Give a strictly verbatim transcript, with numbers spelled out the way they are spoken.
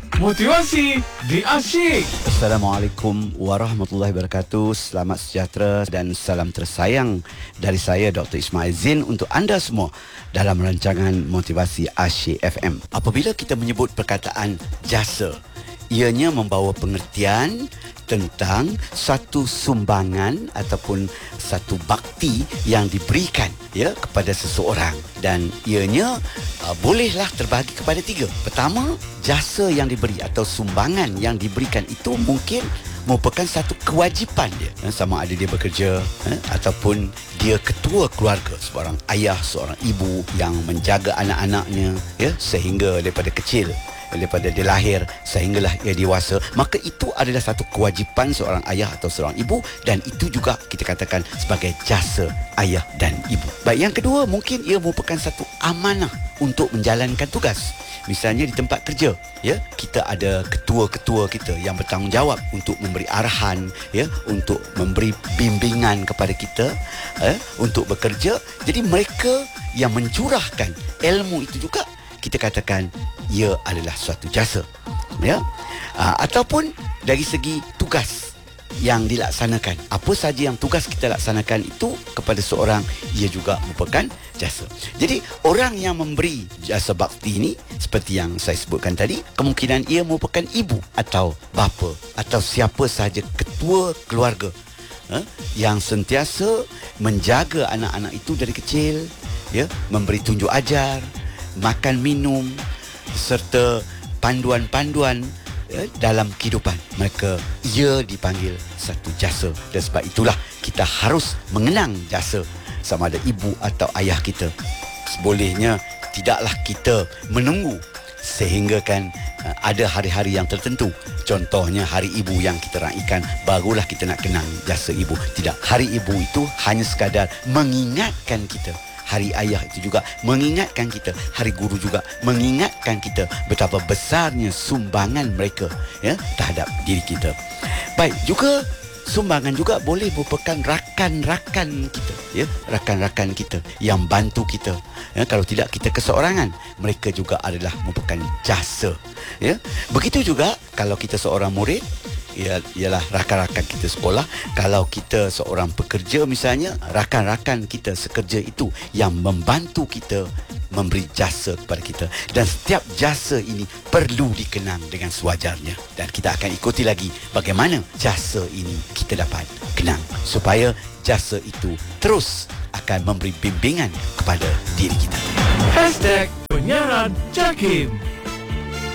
Motivasi di Asyik. Assalamualaikum warahmatullahi wabarakatuh. Selamat sejahtera dan salam tersayang dari saya Doktor Ismail Zin untuk anda semua dalam rancangan Motivasi Asyik F M. Apabila kita menyebut perkataan jasa, ianya membawa pengertian tentang satu sumbangan ataupun satu bakti yang diberikan ya kepada seseorang, dan ianya uh, bolehlah terbahagi kepada tiga. Pertama, jasa yang diberi atau sumbangan yang diberikan itu mungkin merupakan satu kewajipan dia, ya, sama ada dia bekerja eh, ataupun dia ketua keluarga, seorang ayah, seorang ibu yang menjaga anak-anaknya ya sehingga daripada kecil, daripada dia lahir sehinggalah ia dewasa, maka itu adalah satu kewajipan seorang ayah atau seorang ibu, dan itu juga kita katakan sebagai jasa ayah dan ibu. Baik, yang kedua, mungkin ia merupakan satu amanah untuk menjalankan tugas. Misalnya di tempat kerja, ya, kita ada ketua-ketua kita yang bertanggungjawab untuk memberi arahan, ya, untuk memberi bimbingan kepada kita, eh, untuk bekerja. Jadi mereka yang mencurahkan ilmu itu juga kita katakan ia adalah suatu jasa, ya. Aa, ataupun dari segi tugas yang dilaksanakan, apa saja yang tugas kita laksanakan itu kepada seorang, ia juga merupakan jasa. Jadi orang yang memberi jasa bakti ini, seperti yang saya sebutkan tadi, kemungkinan ia merupakan ibu atau bapa atau siapa sahaja ketua keluarga, eh, yang sentiasa menjaga anak-anak itu dari kecil, ya, memberi tunjuk ajar, makan minum serta panduan-panduan ya, dalam kehidupan mereka. Ia dipanggil satu jasa, dan sebab itulah kita harus mengenang jasa sama ada ibu atau ayah kita. Sebolehnya tidaklah kita menunggu sehingga kan ada hari-hari yang tertentu, contohnya hari ibu yang kita raikan, barulah kita nak kenang jasa ibu. Tidak, hari ibu itu hanya sekadar mengingatkan kita. Hari ayah itu juga mengingatkan kita. Hari guru juga mengingatkan kita betapa besarnya sumbangan mereka ya terhadap diri kita. Baik, juga sumbangan juga boleh merupakan rakan-rakan kita, ya, rakan-rakan kita yang bantu kita. Ya, kalau tidak kita keseorangan, mereka juga adalah merupakan jasa. Ya, begitu juga kalau kita seorang murid, ia, ialah rakan-rakan kita sekolah. Kalau kita seorang pekerja misalnya, rakan-rakan kita sekerja itu yang membantu kita, memberi jasa kepada kita. Dan setiap jasa ini perlu dikenang dengan sewajarnya. Dan kita akan ikuti lagi bagaimana jasa ini kita dapat kenang, supaya jasa itu terus akan memberi bimbingan kepada diri kita. Hashtag Penyiaran Jakim.